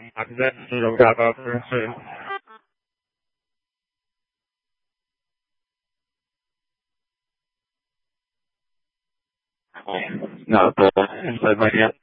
After that, we'll wrap up for soon. No, inside my hand.